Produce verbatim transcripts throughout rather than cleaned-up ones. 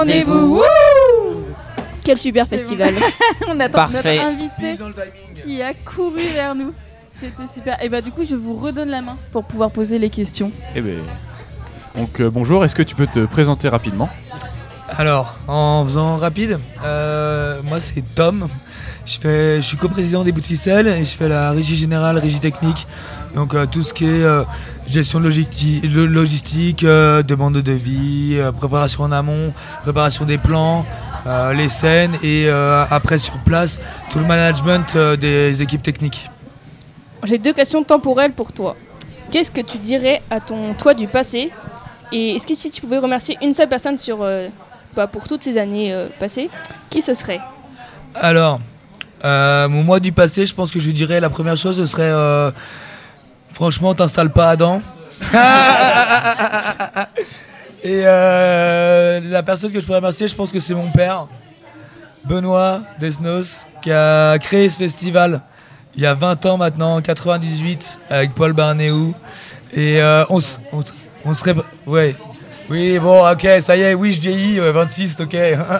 Rendez-vous. Wouh, quel super festival. On attend Parfait. notre invité qui a couru vers nous. C'était super. Et bah du coup, je vous redonne la main pour pouvoir poser les questions. Eh ben, donc euh, bonjour, est-ce que tu peux te présenter rapidement ? Alors, en faisant rapide, euh, moi c'est Tom. Je, fais, je suis coprésident des Bouts de Ficelle et je fais la régie générale, régie technique. Donc euh, tout ce qui est euh, gestion de logistique, logistique euh, demande de devis, euh, préparation en amont, préparation des plans, euh, les scènes et euh, après sur place, tout le management euh, des équipes techniques. J'ai deux questions temporelles pour toi. Qu'est-ce que tu dirais à ton toi du passé ? Et est-ce que si tu pouvais remercier une seule personne sur, euh, bah, pour toutes ces années euh, passées, qui ce serait ? Alors, euh, mon moi du passé, je pense que je dirais la première chose, ce serait euh, franchement, t'installes pas Adam. Et euh, la personne que je pourrais remercier, je pense que c'est mon père, Benoît Desnos, qui a créé ce festival il y a vingt ans maintenant, en quatre-vingt-dix-huit, avec Paul Barnéou. Et euh, on, on, on serait... Ouais. Oui, bon, ok, ça y est, oui, je vieillis, ouais, vingt-six, ok.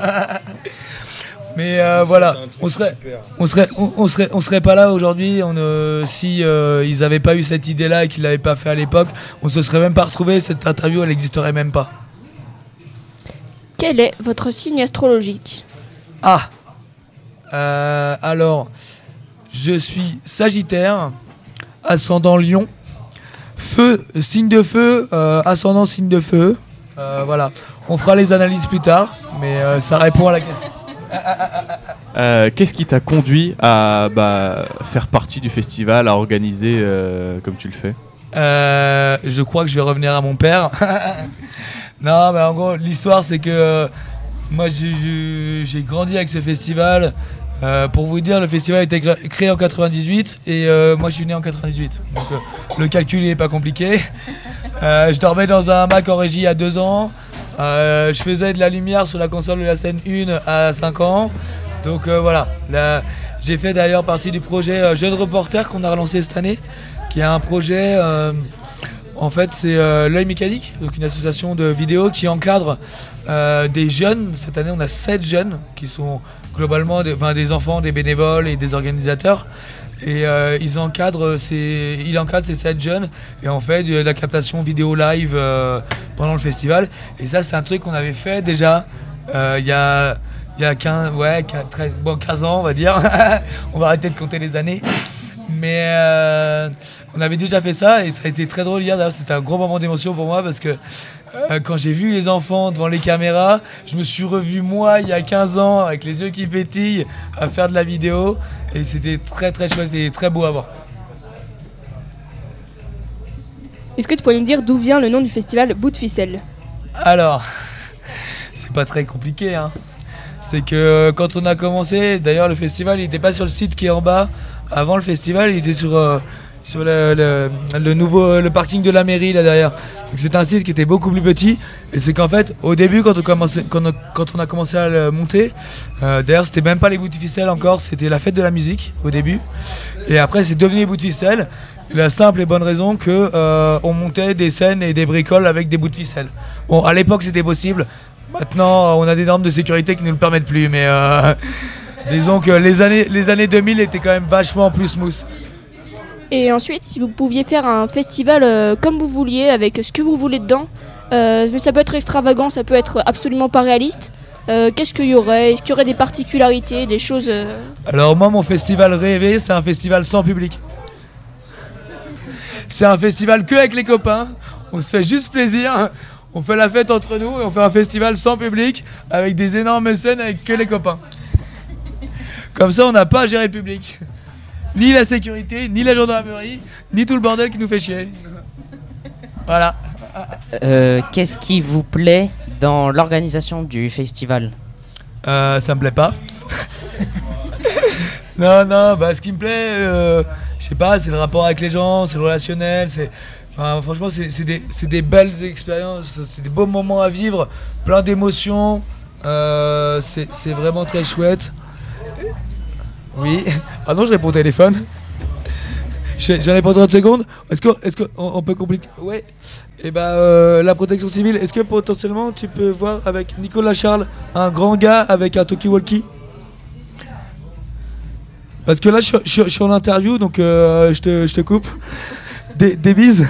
Mais euh, voilà, on serait, on serait, on, on serait, on serait pas là aujourd'hui on, euh, si euh, ils avaient pas eu cette idée-là et qu'ils l'avaient pas fait à l'époque. On se serait même pas retrouvé. Cette interview, elle n'existerait même pas. Quel est votre signe astrologique ? Ah, euh, alors, je suis Sagittaire, ascendant Lion, feu, signe de feu, euh, ascendant signe de feu. Euh, voilà, on fera les analyses plus tard, mais euh, ça répond à la question. Euh, qu'est-ce qui t'a conduit à bah, faire partie du festival, à organiser euh, comme tu le fais ? euh, Je crois que je vais revenir à mon père. Non, mais en gros, l'histoire, c'est que euh, moi, j'ai, j'ai, j'ai grandi avec ce festival. Euh, pour vous dire, le festival a été cré- créé en quatre-vingt-dix-huit et euh, moi, je suis né en quatre-vingt-dix-huit. Donc, euh, le calcul n'est pas compliqué. Euh, je dormais dans un hamac en régie à deux ans. Euh, je faisais de la lumière sur la console de la scène un à cinq ans. Donc euh, voilà, là, j'ai fait d'ailleurs partie du projet euh, Jeune Reporter qu'on a relancé cette année, qui est un projet, euh, en fait c'est euh, l'œil mécanique, donc une association de vidéos qui encadre euh, des jeunes. Cette année on a sept jeunes qui sont globalement des, enfin, des enfants, des bénévoles et des organisateurs. Et euh, ils encadrent ces, ils encadrent ces sept jeunes et on fait de la captation vidéo live euh, pendant le festival. Et ça, c'est un truc qu'on avait fait déjà euh, il y a, il y a quinze, ouais, treize, bon, quinze ans, on va dire. On va arrêter de compter les années. Mais euh, on avait déjà fait ça et ça a été très drôle hier. D'ailleurs, c'était un gros moment d'émotion pour moi parce que euh, quand j'ai vu les enfants devant les caméras, je me suis revu moi il y a quinze ans avec les yeux qui pétillent à faire de la vidéo et c'était très très chouette et très beau à voir. Est-ce que tu pourrais nous dire d'où vient le nom du festival Bouts de Ficelle ? Alors, c'est pas très compliqué, hein. C'est que quand on a commencé, d'ailleurs le festival il n'était pas sur le site qui est en bas. Avant le festival, il était sur, euh, sur le, le, le nouveau le parking de la mairie là derrière. Donc c'était un site qui était beaucoup plus petit. Et c'est qu'en fait, au début, quand on, commençait, quand on, quand on a commencé à le monter, euh, d'ailleurs c'était même pas les Bouts de Ficelle encore, c'était la fête de la musique au début. Et après c'est devenu les Bouts de Ficelle. La simple et bonne raison que euh, on montait des scènes et des bricoles avec des bouts de ficelle. Bon, à l'époque c'était possible. Maintenant, on a des normes de sécurité qui ne nous le permettent plus, mais euh, disons que les années, les années deux mille étaient quand même vachement plus smooth. Et ensuite, si vous pouviez faire un festival euh, comme vous vouliez, avec ce que vous voulez dedans, euh, mais ça peut être extravagant, ça peut être absolument pas réaliste, euh, qu'est-ce qu'il y aurait ? Est-ce qu'il y aurait des particularités, des choses euh... Alors moi, mon festival rêvé, c'est un festival sans public. C'est un festival que avec les copains, on se fait juste plaisir. On fait la fête entre nous et on fait un festival sans public avec des énormes scènes avec que les copains. Comme ça, on n'a pas à gérer le public. Ni la sécurité, ni la gendarmerie, ni tout le bordel qui nous fait chier. Voilà. Euh, qu'est-ce qui vous plaît dans l'organisation du festival ? Euh, ça me plaît pas. Non, non, bah ce qui me plaît, euh, je sais pas, c'est le rapport avec les gens, c'est le relationnel, c'est... Enfin, franchement, c'est, c'est, des, c'est des belles expériences, c'est des beaux moments à vivre, plein d'émotions, euh, c'est, c'est vraiment très chouette. Oui, pardon, je réponds au téléphone. j'ai- j'en ai pour trente secondes. Est-ce qu'on est on, on peut compliquer? Ouais. Et bah, euh, la protection civile, est-ce que potentiellement tu peux voir avec Nicolas Charles, un grand gars avec un talkie-walkie? Parce que là, je, je- je suis en interview, donc euh, je, te, je te coupe. Des, des bises.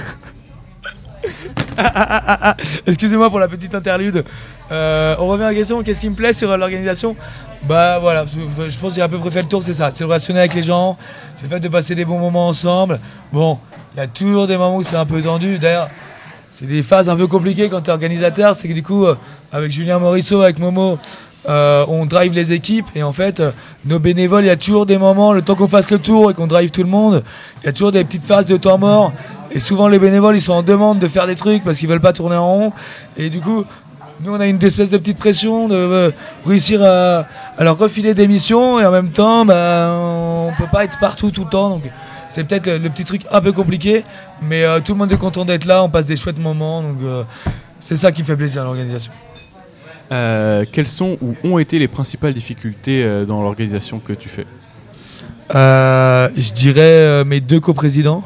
Excusez-moi pour la petite interlude. Euh, on revient à la question, qu'est-ce qui me plaît sur l'organisation? Bah voilà, je pense que j'ai à peu près fait le tour, c'est ça. C'est le relationnel avec les gens, c'est le fait de passer des bons moments ensemble. Bon, il y a toujours des moments où c'est un peu tendu. D'ailleurs, c'est des phases un peu compliquées quand tu es organisateur. C'est que du coup, euh, avec Julien Morisseau, avec Momo, euh, on drive les équipes. Et en fait, euh, nos bénévoles, il y a toujours des moments, le temps qu'on fasse le tour et qu'on drive tout le monde, il y a toujours des petites phases de temps mort. Et souvent, les bénévoles, ils sont en demande de faire des trucs parce qu'ils veulent pas tourner en rond. Et du coup, nous, on a une espèce de petite pression de euh, réussir à, à leur refiler des missions. Et en même temps, bah, on peut pas être partout tout le temps. Donc, c'est peut-être le, le petit truc un peu compliqué. Mais euh, tout le monde est content d'être là. On passe des chouettes moments. Donc, euh, c'est ça qui fait plaisir à l'organisation. Euh, quelles sont ou ont été les principales difficultés euh, dans l'organisation que tu fais? Euh, je dirais euh, mes deux coprésidents.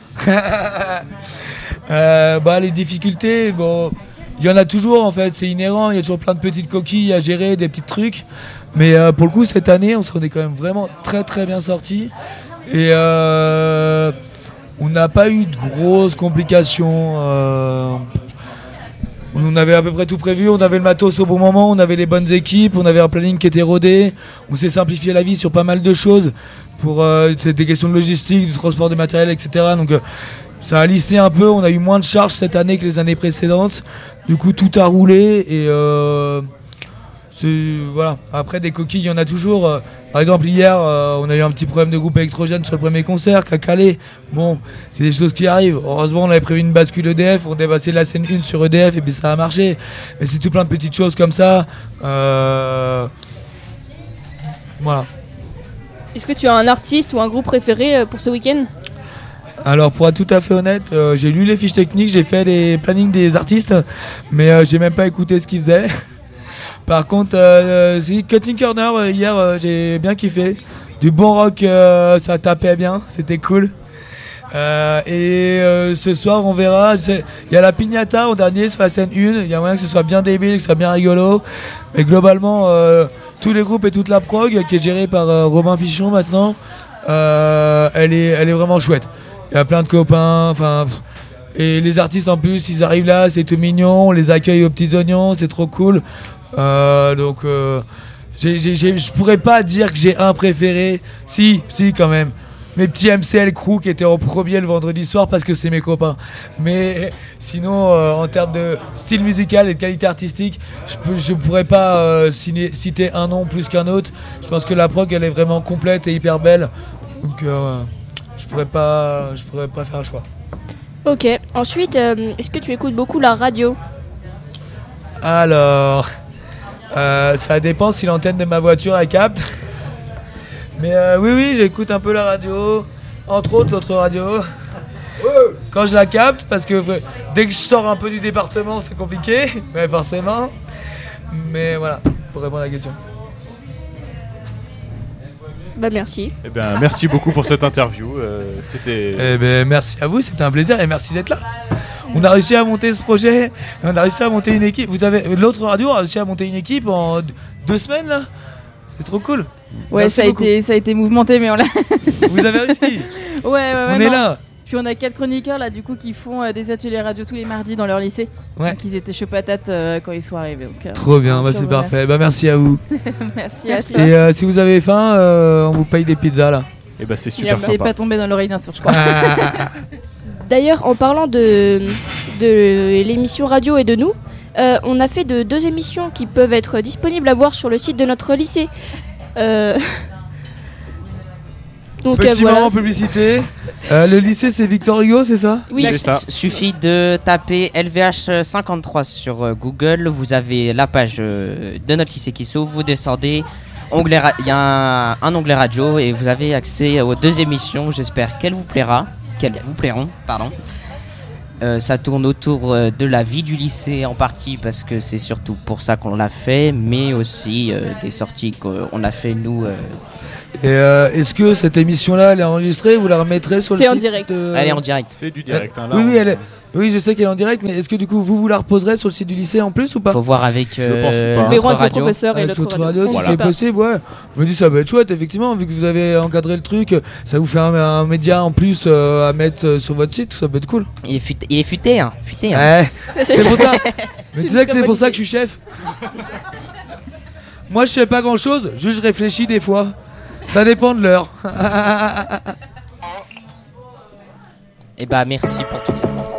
euh, bah, les difficultés, bon, il y en a toujours en fait, c'est inhérent, il y a toujours plein de petites coquilles à gérer, des petits trucs. Mais euh, pour le coup, cette année, on se rendait quand même vraiment très très bien sortis. Et euh, on n'a pas eu de grosses complications. Euh, on avait à peu près tout prévu, on avait le matos au bon moment, on avait les bonnes équipes, on avait un planning qui était rodé. On s'est simplifié la vie sur pas mal de choses. Pour euh, des questions de logistique, du transport de matériel, et cetera. Donc euh, ça a lissé un peu, on a eu moins de charges cette année que les années précédentes. Du coup tout a roulé et euh, c'est, voilà. Après des coquilles, il y en a toujours. Euh, par exemple hier, euh, on a eu un petit problème de groupe électrogène sur le premier concert qui a calé. Bon, c'est des choses qui arrivent. Heureusement on avait prévu une bascule E D F, on dépassait la scène un sur E D F et puis ça a marché. Mais c'est tout plein de petites choses comme ça. Euh, voilà. Est-ce que tu as un artiste ou un groupe préféré euh, pour ce week-end? Alors pour être tout à fait honnête, euh, j'ai lu les fiches techniques, j'ai fait les plannings des artistes, mais euh, j'ai même pas écouté ce qu'ils faisaient. Par contre, euh, si, Cutting Corner, euh, hier euh, j'ai bien kiffé. Du bon rock, euh, ça tapait bien, c'était cool. Euh, et euh, ce soir on verra, il y a la piñata au dernier sur la scène un, il y a moyen que ce soit bien débile, que ce soit bien rigolo. Mais globalement, euh, tous les groupes et toute la prog qui est gérée par euh, Robin Pichon maintenant, euh, elle, est, elle est vraiment chouette. Il y a plein de copains, enfin, et les artistes en plus, ils arrivent là, c'est tout mignon, on les accueille aux petits oignons, c'est trop cool. Euh, donc, euh, j'ai, j'ai, j'ai, je pourrais pas dire que j'ai un préféré. Si, si quand même. Mes petits M C L crew qui étaient en premier le vendredi soir parce que c'est mes copains. Mais sinon, euh, en termes de style musical et de qualité artistique, je peux, je pourrais pas euh, ciner, citer un nom plus qu'un autre. Je pense que la prog elle est vraiment complète et hyper belle. Donc euh, je pourrais pas, je pourrais pas faire un choix. Ok. Ensuite, euh, est-ce que tu écoutes beaucoup la radio? Alors, euh, ça dépend si l'antenne de ma voiture elle capte. Mais euh, oui, oui, j'écoute un peu la radio, entre autres l'autre radio. Quand je la capte, parce que euh, dès que je sors un peu du département, c'est compliqué, mais forcément. Mais voilà, pour répondre à la question. Bah merci. Eh bien, merci beaucoup pour cette interview. euh, C'était. Eh ben, merci à vous, c'était un plaisir et merci d'être là. On a réussi à monter ce projet, on a réussi à monter une équipe. Vous avez l'autre radio a réussi à monter une équipe en deux semaines là. C'est trop cool. Ouais, Merci ça a, beaucoup. été, ça a été mouvementé, mais on l'a. Vous avez réussi. Ouais, ouais, ouais. On non. est là. Puis on a quatre chroniqueurs là, du coup, qui font euh, des ateliers radio tous les mardis dans leur lycée. Ouais. Donc ils étaient chauds patates euh, quand ils sont arrivés. Donc, euh, Trop bien, bah, donc, c'est voilà. parfait. Bah merci à vous. Merci à Merci. toi. Et euh, si vous avez faim, euh, on vous paye des pizzas là. Eh ben, c'est super C'est sympa. pas tombé dans l'oreille d'un sourd, je crois. D'ailleurs, en parlant de, de l'émission radio et de nous, euh, on a fait de deux émissions qui peuvent être disponibles à voir sur le site de notre lycée. Euh... Donc euh, Petit voilà. moment publicité. Euh, le lycée c'est Victor Hugo, c'est ça? Oui, C'est ça. Il suffit de taper L V H cinquante-trois sur euh, Google. Vous avez la page euh, de notre lycée qui s'ouvre. Vous descendez. Onglet ra- Il y a un, un onglet radio et vous avez accès aux deux émissions. J'espère qu'elles vous plaira. Qu'elles vous plairont, pardon. Euh, ça tourne autour euh, de la vie du lycée en partie parce que c'est surtout pour ça qu'on l'a fait, mais aussi euh, des sorties qu'on a fait nous. euh. Et euh, est-ce que cette émission-là, elle est enregistrée? Vous la remettrez sur le C'est en site direct. de- Elle est en direct. C'est du direct. hein, là, Oui, oui, on- elle est- oui, je sais qu'elle est en direct, mais est-ce que du coup, vous vous la reposerez sur le site du lycée en plus ou pas? Faut voir avec euh, pense pas. notre Verrons avec le radio. professeur et Avec l'autre l'autre radio. radio, si On c'est sait pas. possible, ouais. Je me dis ça va être chouette, effectivement, vu que vous avez encadré le truc, ça vous fait un, un média en plus euh, à mettre euh, sur votre site, ça peut être cool. Il est futé, il est futé, hein. Futé, hein. Ouais, c'est pour ça. Mais C'est tu sais une que c'est pour bonne ça idée. que je suis chef. Moi, je fais pas grand chose, juste je réfléchis des fois. Ça dépend de l'heure. Et bah merci pour tout ça.